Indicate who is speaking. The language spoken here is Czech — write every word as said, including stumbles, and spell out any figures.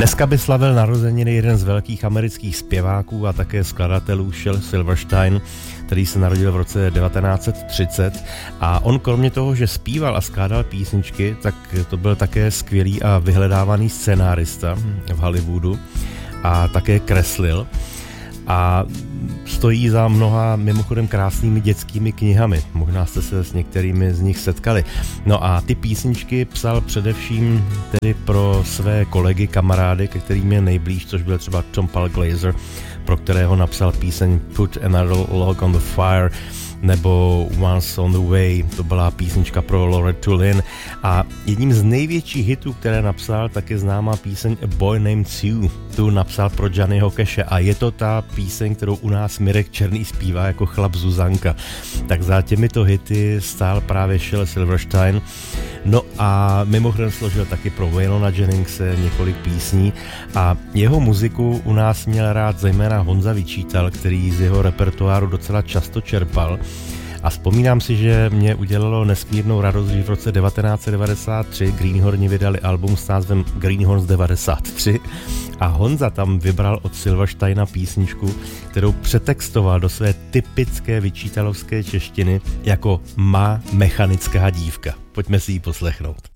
Speaker 1: Dneska by slavil narozeniny jeden z velkých amerických zpěváků a také skladatelů Shel Silverstein, který se narodil v roce devatenáct set třicet, a on kromě toho, že zpíval a skládal písničky, tak to byl také skvělý a vyhledávaný scénárista v Hollywoodu a také kreslil. A stojí za mnoha mimochodem krásnými dětskými knihami. Možná jste se s některými z nich setkali. No a ty písničky psal především tedy pro své kolegy, kamarády, ke kterým je nejblíž, což byl třeba Tom Paul Glaser, pro kterého napsal píseň Put Another Log on the Fire, nebo Once on the Way, to byla písnička pro Lorettu Lynn. A jedním z největších hitů, které napsal, tak je známá píseň A Boy Named Sue. Tu napsal pro Johnnyho Cashe a je to ta píseň, kterou u nás Mirek Černý zpívá jako chlap Zuzanka. Tak za těmito hity stál právě Shel Silverstein. No a mimochodem složil taky pro Waylona Jenningse několik písní a jeho muziku u nás měl rád zejména Honza Vyčítal, který z jeho repertoáru docela často čerpal. A vzpomínám si, že mě udělalo nesmírnou radost, že v roce devatenáct set devadesát tři Greenhorni vydali album s názvem Greenhorns devadesát tři a Honza tam vybral od Silversteina písničku, kterou přetextoval do své typické vyčítalovské češtiny jako Má mechanická dívka. Pojďme si ji poslechnout.